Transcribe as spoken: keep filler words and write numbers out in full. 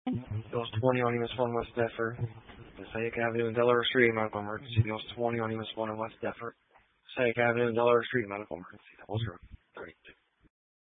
Bills twenty on U S one West Deptford. Passaic Avenue and Delaware Street, medical emergency. Bills twenty on U S one and West Deptford. Passaic Avenue and Delaware Street, medical emergency. Double zero.